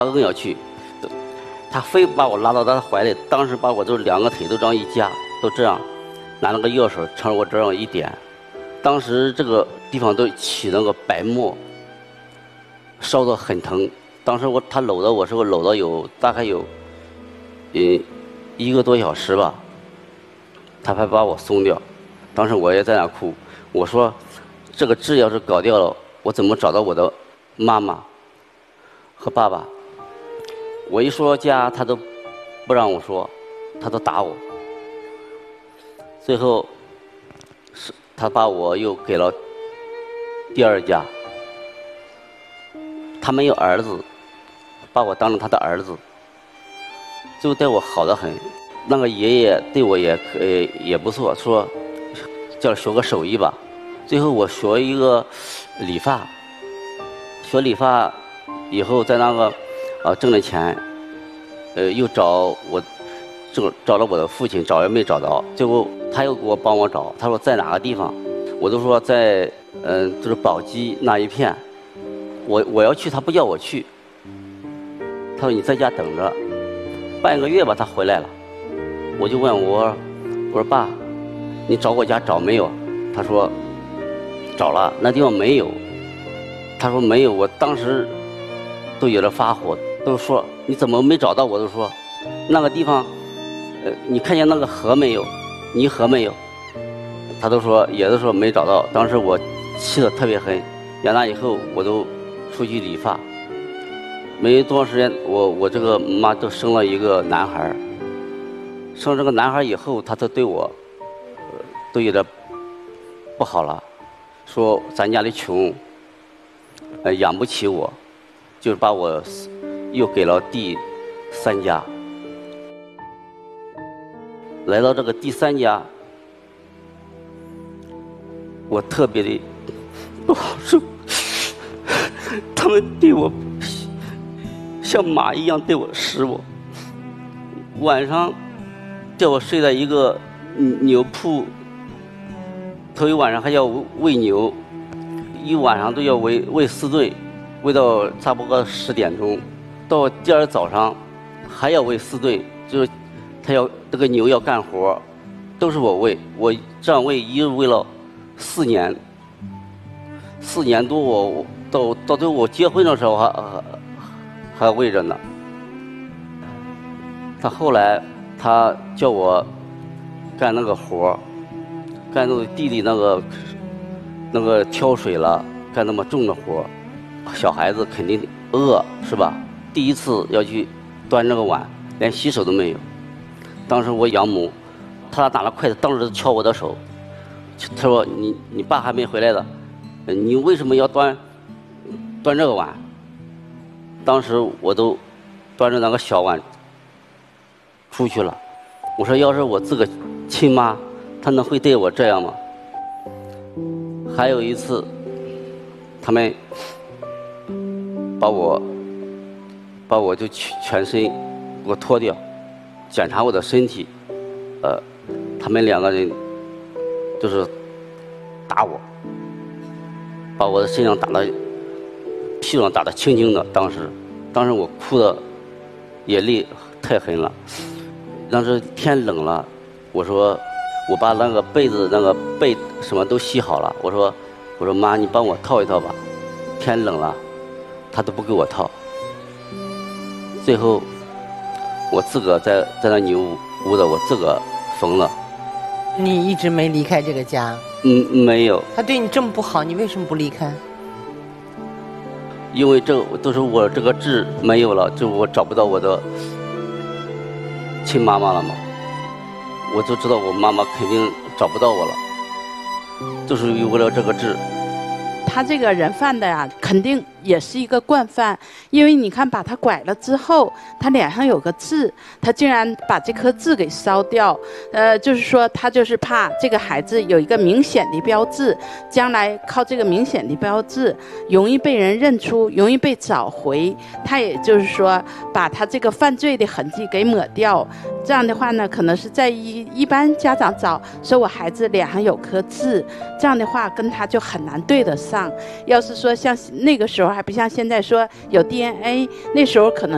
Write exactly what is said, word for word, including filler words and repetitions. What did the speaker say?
硬要去，他非把我拉到他的怀里，当时把我就两个腿都这样一夹，都这样，拿那个药水朝我这样一点，当时这个地方都起那个白沫，烧得很疼。当时我他搂的我时候搂的有大概有，嗯，一个多小时吧，他才把我松掉。当时我也在那哭，我说这个痣要是搞掉了，我怎么找到我的妈妈和爸爸？我一说家，他都不让我说，他都打我。最后是他把我又给了第二家，他没有儿子，把我当成他的儿子，就对我好得很。那个爷爷对我也呃也不错，说叫学个手艺吧。最后我学一个理发，学理发以后在那个呃挣了钱，呃又找我找找了我的父亲，找也没找到，最后他又给我帮我找，他说在哪个地方，我都说在嗯、呃、就是宝鸡那一片，我我要去，他不叫我去，他说你在家等着，半个月吧他回来了，我就问我我说爸，你找我家找没有？他说找了，那地方没有。他说没有，我当时都有点发火，都说你怎么没找到？我都说那个地方，呃，你看见那个河没有？泥河没有？他都说也都说没找到。当时我气得特别狠，养大以后我都出去理发，没多长时间，我我这个妈都生了一个男孩。生这个男孩以后，他都对我、呃、都有点不好了，说咱家里穷。呃，养不起我，就是把我又给了第三家。来到这个第三家，我特别的不好受，他们对我像马一样对我使我，晚上叫我睡在一个牛铺，头一晚上还要喂牛。一晚上都要喂喂四顿，喂到差不多十点钟，到第二早上还要喂四顿，就是他要这个牛要干活，都是我喂，我这样喂一直喂了四年，四年多我到到最后我结婚的时候还还还喂着呢。他后来他叫我干那个活，干那个地里那个。那个挑水了，干那么重的活，小孩子肯定饿是吧？第一次要去端那个碗，连洗手都没有。当时我养母，他拿了筷子，当时敲我的手，他说：“你你爸还没回来的，你为什么要端端这个碗？”当时我都端着那个小碗出去了。我说：“要是我自个亲妈，她能会对我这样吗？”还有一次，他们把我把我就全身给我脱掉，检查我的身体，呃，他们两个人就是打我，把我的身上打得屁股上打得青青的。当时，当时我哭的眼泪太狠了。当时天冷了，我说。我把那个被子那个被什么都洗好了，我说我说妈，你帮我套一套吧，天冷了，他都不给我套。最后我自个在在那牛屋的我自个缝了。 你一直没离开这个家？ 嗯，没有。 他对你这么不好，你为什么不离开？ 因为这都是我这个痣没有了，就我找不到我的亲妈妈了嘛。我就知道我妈妈肯定找不到我了，就是为了这个痣。 他这个人贩的呀，肯定也是一个惯犯，因为你看把他拐了之后，他脸上有个痣，他竟然把这颗痣给烧掉，呃，就是说他就是怕这个孩子有一个明显的标志，将来靠这个明显的标志容易被人认出，容易被找回，他也就是说把他这个犯罪的痕迹给抹掉。这样的话呢，可能是在一一般家长找说我孩子脸上有颗痣，这样的话跟他就很难对得上。要是说像那个时候还不像现在说有 D N A， 那时候可能